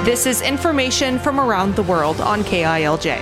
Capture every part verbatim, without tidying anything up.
This is information from around the world on K I L J.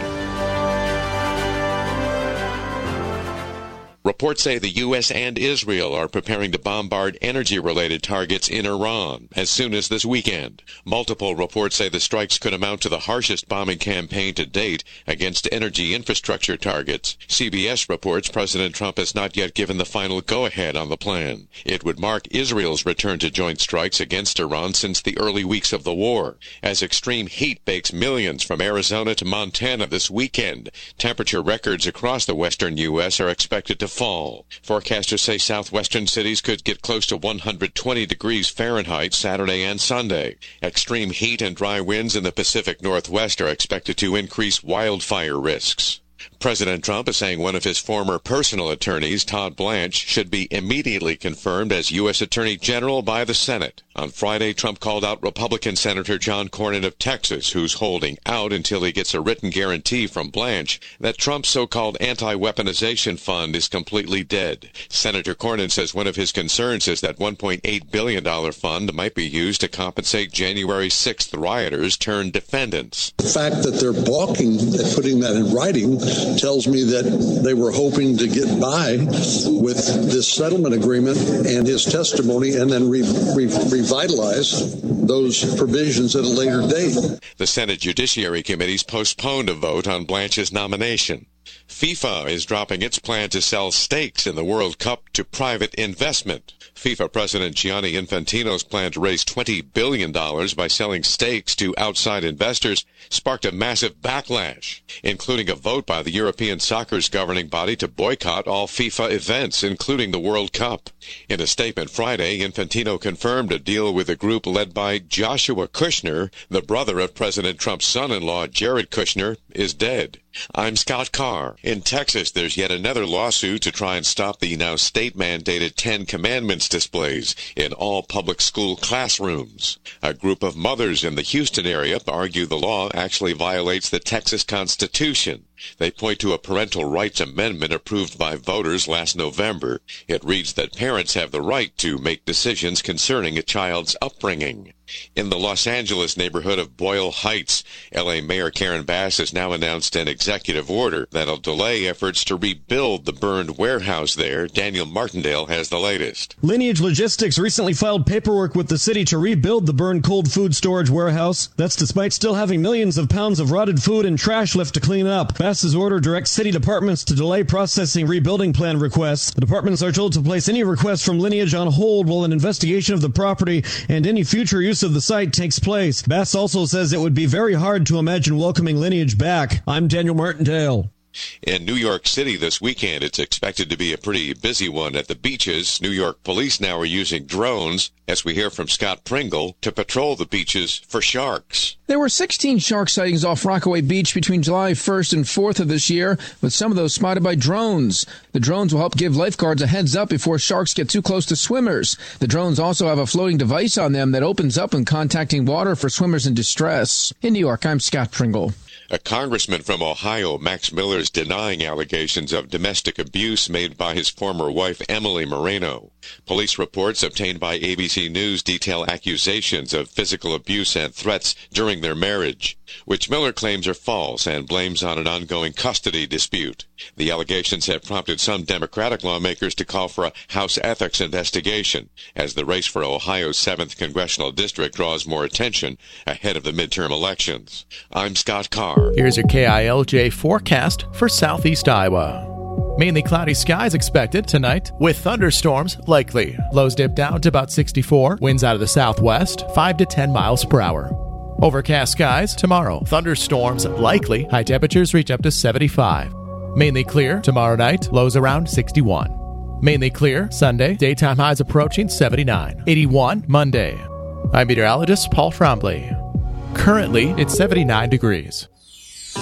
Reports say the U S and Israel are preparing to bombard energy-related targets in Iran as soon as this weekend. Multiple reports say the strikes could amount to the harshest bombing campaign to date against energy infrastructure targets. C B S reports President Trump has not yet given the final go-ahead on the plan. It would mark Israel's return to joint strikes against Iran since the early weeks of the war. As extreme heat bakes millions from Arizona to Montana this weekend, temperature records across the western U S are expected to fall. Forecasters say southwestern cities could get close to one hundred twenty degrees Fahrenheit Saturday and Sunday. Extreme heat and dry winds in the Pacific Northwest are expected to increase wildfire risks. President Trump is saying one of his former personal attorneys, Todd Blanche, should be immediately confirmed as U S Attorney General by the Senate. On Friday, Trump called out Republican Senator John Cornyn of Texas, who's holding out until he gets a written guarantee from Blanche that Trump's so-called anti-weaponization fund is completely dead. Senator Cornyn says one of his concerns is that one point eight billion dollars fund might be used to compensate January sixth rioters turned defendants. The fact that they're balking at putting that in writing tells me that they were hoping to get by with this settlement agreement and his testimony and then re- re- revitalize those provisions at a later date. The Senate Judiciary Committee's postponed a vote on Blanche's nomination. FIFA is dropping its plan to sell stakes in the World Cup to private investment. FIFA President Gianni Infantino's plan to raise twenty billion dollars by selling stakes to outside investors sparked a massive backlash, including a vote by the European soccer's governing body to boycott all FIFA events, including the World Cup. In a statement Friday, Infantino confirmed a deal with a group led by Joshua Kushner, the brother of President Trump's son-in-law Jared Kushner, is dead. I'm Scott Carr. In Texas, there's yet another lawsuit to try and stop the now state-mandated Ten Commandments displays in all public school classrooms. A group of mothers in the Houston area argue the law actually violates the Texas Constitution. They point to a parental rights amendment approved by voters last November. It reads that parents have the right to make decisions concerning a child's upbringing. In the Los Angeles neighborhood of Boyle Heights, L A Mayor Karen Bass has now announced an executive order that'll delay efforts to rebuild the burned warehouse there. Daniel Martindale has the latest. Lineage Logistics recently filed paperwork with the city to rebuild the burned cold food storage warehouse. That's despite still having millions of pounds of rotted food and trash left to clean up. Bass's order directs city departments to delay processing rebuilding plan requests. The departments are told to place any request from Lineage on hold while an investigation of the property and any future use of the site takes place. Bass also says it would be very hard to imagine welcoming Lineage back. I'm Daniel Martindale. In New York City this weekend, it's expected to be a pretty busy one at the beaches. New York police now are using drones, as we hear from Scott Pringle, to patrol the beaches for sharks. There were sixteen shark sightings off Rockaway Beach between July first and fourth of this year, with some of those spotted by drones. The drones will help give lifeguards a heads up before sharks get too close to swimmers. The drones also have a floating device on them that opens up when contacting water for swimmers in distress. In New York, I'm Scott Pringle. A congressman from Ohio, Max Miller, is denying allegations of domestic abuse made by his former wife, Emily Moreno. Police reports obtained by A B C News detail accusations of physical abuse and threats during their marriage, which Miller claims are false and blames on an ongoing custody dispute. The allegations have prompted some Democratic lawmakers to call for a House ethics investigation as the race for Ohio's seventh congressional district draws more attention ahead of the midterm elections. I'm Scott Carr. Here's your K I L J forecast for southeast Iowa. Mainly cloudy skies expected tonight, with thunderstorms likely. Lows dip down to about sixty-four. Winds out of the southwest, five to ten miles per hour. Overcast skies tomorrow. Thunderstorms likely. High temperatures reach up to seventy-five. Mainly clear tomorrow night. Lows around sixty-one. Mainly clear Sunday. Daytime highs approaching seventy-nine. eighty-one Monday. I'm meteorologist Paul Trombley. Currently, it's seventy-nine degrees.